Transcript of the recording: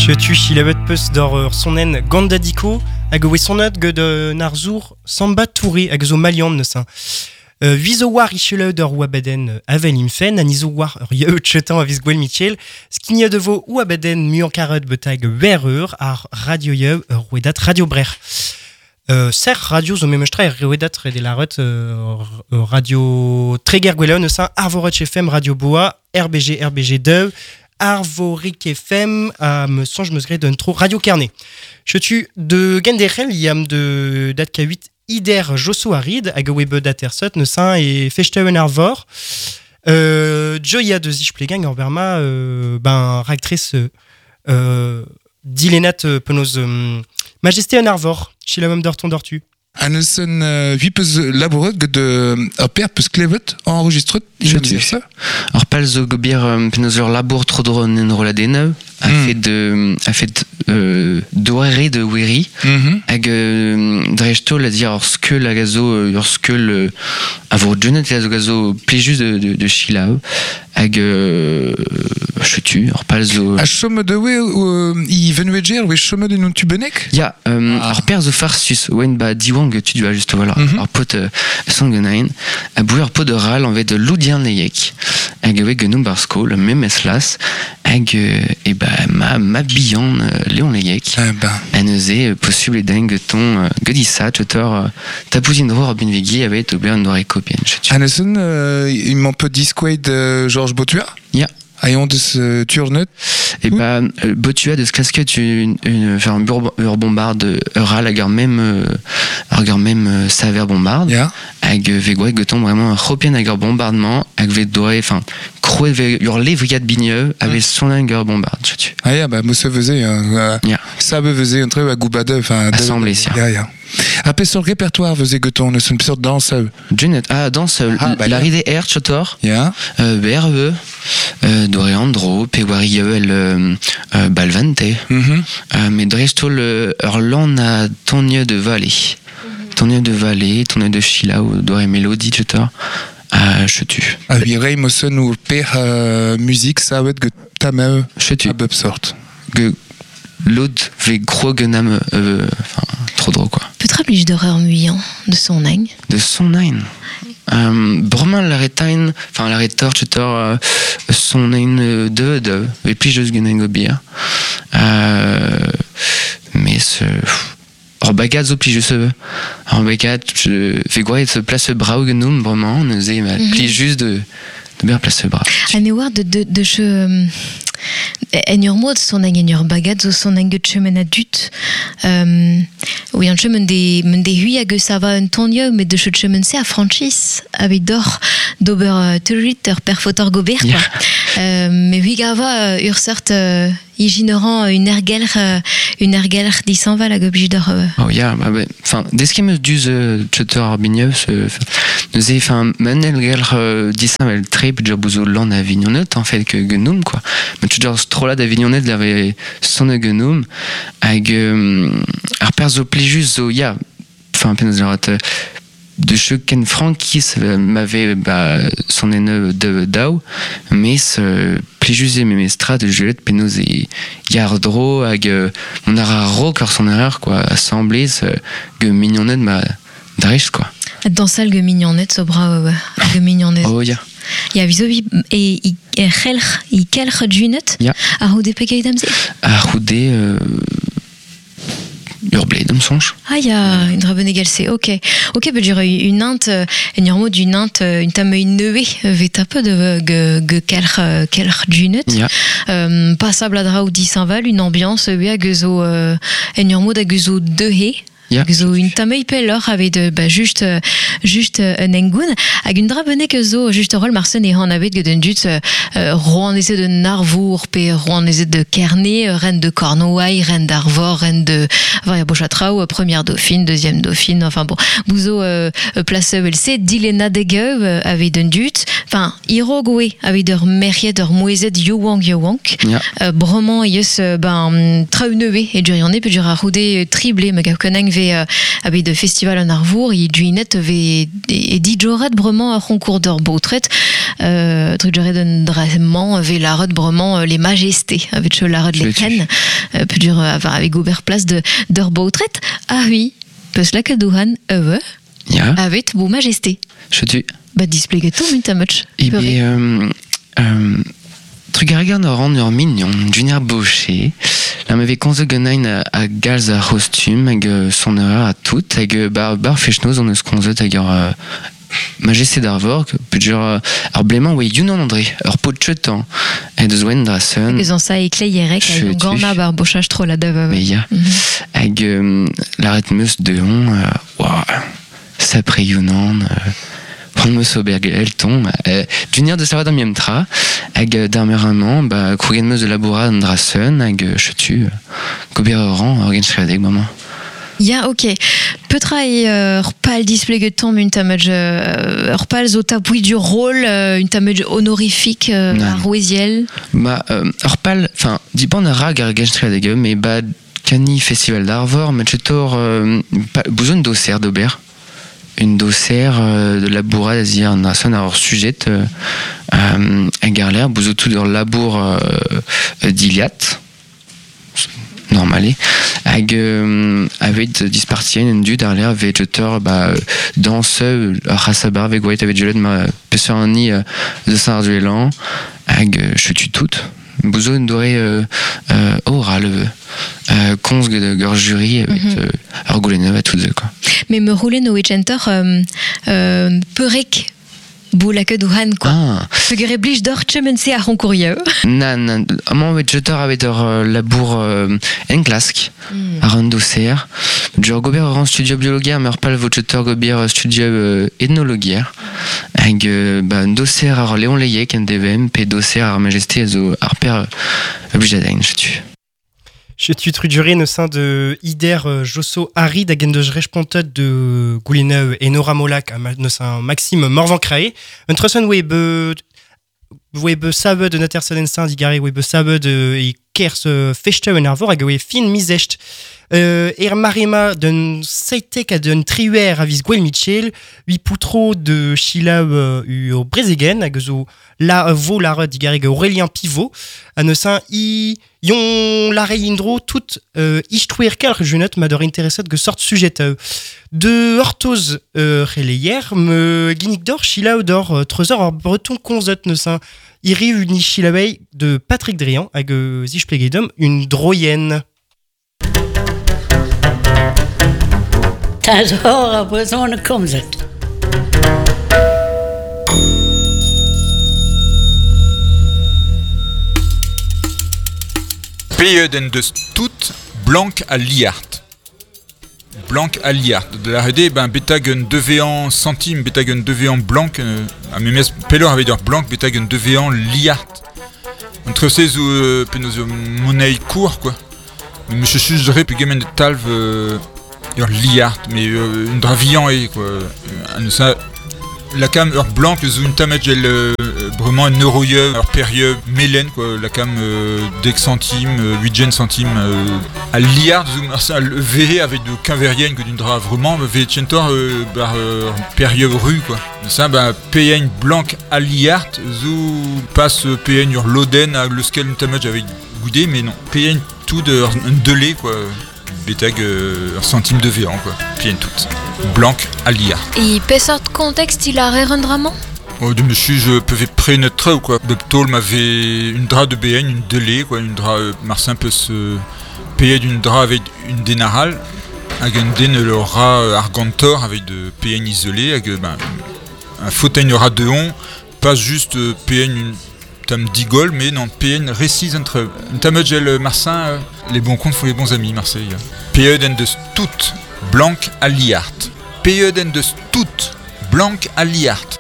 Je tue chilavet peus d'or sonnen gandadiko hag oe sonnet gant arzour samba touri hag zo malian neuze. Vizo war ichele d'or ouabaden avel imfen, an izo war yeut chetan a viz gwell Michel, skinia de vo ouabaden muankaret betag verreur ar radio yeu rouedat radio brer. Ser radio zo memestra rouedat de la ret radio treger gwellon neuze arvoret FM radio boa, RBG 2, Arvoric FM à me songe me gré d'un trop Radio Carnet. Je tue de Genderel yam de datka 8 ider Josso Arid hag webe datersot neuze et fechteuen arvor. Joya de Zichplegang en Berma ractrice dilenat penoz majesté un arvor chez la même d'orton d'ortu. An eus un vipez labouret de per peus klevet enregistret, je dire ça. Alors pas zo gobier penoz ur labour tro dron en roladeneu a fait doare de weri hag drejto la dire orskeul a gazo orskeul a vo djunet a zo gazo plijus de chilao hag chutu or pas zo a chome de we i venueger we chome de non tubenek ya ar per zo farsus wen ba diwang tu dois juste voilà ar pot sangenain a bouer pot de ral en de loudien leyek hag we genum barsko le même eslas hag et ma bihan Léon Leyek en euse possible dingue ton godissa tutor ta pousine droit Robin Vigui avait été bien noir et copien an eus il m'en peut disquaid Georges Botua ya Ayon de ce turnet et Botua de ce casque faire un bombarde ral hag même saver bombarde hag vegoi goton vraiment européen hag bombardement hag ve doé enfin croé ve ur levriad bigneux avec son hanger bombarde tu monsieur faisait ça faisait un truc à goubade enfin assemblée ça après sur le répertoire faisait goton ne sont sorte danse Junet danse la ride air chotor BRE Doreandro Pewarieu el Balvante mais dresto le Orlan a tonnieu de vallée tonnieu de Chilao Dore mélodie chotor je tue virei mossen ou per musique ça va être que ta main je tue à sorte que l'autre fait gros genam enfin trop drôle quoi peut-être oblige d'horreur muyant de son nain Brement la retain enfin la retor tutor son nain de et puis je gagne gobir mais ce or bagat zo pli juste or bagat je fais quoi se place brau genum vraiment on faisait pli juste de bien place bras anewar de che en ur mod son en ur bagat zo son en chemin adut oui un chemin de hui hag ça va un tonio mais de chemin c'est à Francis avec d'or d'ober turit per fotor gober quoi mais oui gava ur sort iginorant une ergelr s'en va la gobji d'or oh ya enfin des qui me disent tutor bigneux nous enfin manel gelr disant trip jobouzo lan avignonnet en fait que genum quoi mais tu genre trop là d'avignonnet l'avait son genum hag ar perzo plijus zo ya enfin penzorat de choken Frankis m'avait son enne de dao mais plijus mes strat de Juliette Penos et yardro hag on a ro car son erreur quoi assemblée que mignonnet ma drish quoi dans salle que mignonnet sobra que mignonnet oh ya il y a visovi et il kelch junet a rodé pekay damze a rodé Urblade me songe une rabonne galsé ok peut dire une int une mot d'une int une tame une neuve vet un peu de kelch junet passable à drau di Saint-Val une ambiance à gezo une mot da gezo de he zo une tamei peller avec de juste un engoun avec une drabonne que zo juste rôle Marsen et on avait de dut rouen essaie de Narvour pe rouen essaie de Kerney reine de Cornouailles reine d'Arvor reine de Varia Bochatrao première dauphine deuxième dauphine enfin bon bouzo place LC Dilena Dege avec de dut enfin Irogoé avec de meriet de moezet Yowang bromant yes trauneve et duriané peut dire à roudé triblé me connang avait de festival en Arvour, il duinet avait et dit j'aurais vraiment un concours d'or beautret, truc j'aurais vraiment avait la rode vraiment les majestés, avec la rode les cannes, peut dire avec Gobert place d'or beautret. Ah oui, parce là que Douhan, avec beau majesté. Je dis. Bah display que tout, mais t'as much. Et bien, Trugargan rend leur mignon, Junior Baucher. Là, m'avait conseillé à Gals à costume, avec son heure à tout, avec bar fechnos, on se conseille avec majesté d'Arvor, peut dire, alors blément, oui, Yunan André, alors pot de chetan, et de Zwen Drassen. Ils ont ça éclairé, avec un gana barbochage trop la dave. Mais ya, avec la rythmeuse de on, waouh, ça pré Yunan, on me sobergue Elton, Junior de Savada Miemtra, avec d'armement, Kougenmeuse de Laboura Drassen, avec Chetu, Gobereran, Orgenschradeg, maman. Ja, ok. Petra repal display de temps une tamage repal zo tapouille du rôle une tamage honorifique à Rouéziel. Repal, enfin, dipend de rag à Genschradeg, mais Cani Festival d'Arvor, mais chetor besoin d'Auxerre d'Aubert. Une dossière de laboura d'Azir Anderson alors sujet à Garler, besoin tout de labour d'Iliat. Normal, avec dispartienne une du derrière végéteur dans ce rasabar avec white avec Juliette ma pesserni de Saint-Arduelan avec je tue toute besoin doré oral cons de gorge jury avec Argolenov à tout quoi. Mais me rouler no Witchenter perek Boula que Douhan quoi. Ce que reblige d'orchemense à Roncourieux. Non, mon vegeteur avait labour en classe à Randosser. Je Gobert en studio biologie, mais pas le vegeteur Gobert studio ethnologie. Avec dossier à Léon Leyek en DVM, puis dossier à Majesté zo Harper Bujadain, je tue. Je suis truduré au sein de Ider Josso Harry d'Agen de Jrechpontot de Goulineu et Nora Molak à Maxime Morvan-Craé. Un trosson web sabe de Natterson Saint d'Igare web sabe de Kers Fechte en Arvor hag web fin mizecht. Marima d'un seitek à d'un triuer à vis Gwel Mitchell, 8 poutro de Chila au Brezegen hag zo la vo la rod d'Igare Aurélien Pivot à ne sein yon la indro tout ichtouer kelk junet ma d'or interesset que sorte sujet de orthoz hier me guinik d'or Chila d'or trezor breton konzet ne sein iri uni Chilaway de Patrick Drian hag zichplegedom une droyenne. Das Horror besoin kommt. Payeden de tout blanc à liart. Blanc à liart. De la RD, betagen 2V centime, betagen 2V blanc, à mes pelor avait dire blanc, betagen 2V liart. Entre ces ou penos monnaie court quoi. Mais monsieur sujerait puis gamin de talve liart, mais une dravillant et quoi. Ça, la cam blanc, une tamage vraiment un neuroyeux, périeux, mélène quoi. La cam dex centime, 8 centimes à liard, à V avec de quinvérienne que d'une drap vraiment, V chentor périeux rue quoi. Ça, PN blanc à liard, zou passe PN sur l'Oden à le scale une tamage avec goudé, mais non. PN tout de lait quoi. Bétag centime de véan quoi, puis tout. Blanc à liard. Et pessart contexte il a rendement. Oh de monsieur je peux près neutre ou quoi. De tôle m'avait une drap de BN, une delay quoi, une drap Marcin peut se payer d'une drap avec une dénarale. Agenden le rat argantor avec de PN isolé avec un fauteuil rat de on, pas juste PN une tam d'igol mais non PN récise entre tamagel Marcin les bons comptes font les bons amis Marseille. Peden de tout blanc à liart. Peden de tout blanc à liart.